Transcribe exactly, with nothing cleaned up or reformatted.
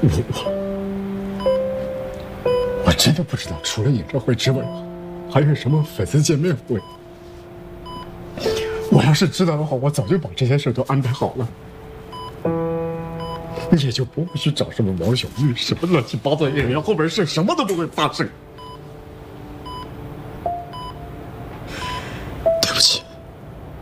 我我我真的不知道，除了演唱会之外，还有什么粉丝见面会。我要是知道的话，我早就把这些事都安排好了，你也就不会去找什么王小玉什么乱七八糟演员，后边事什么都不会发生。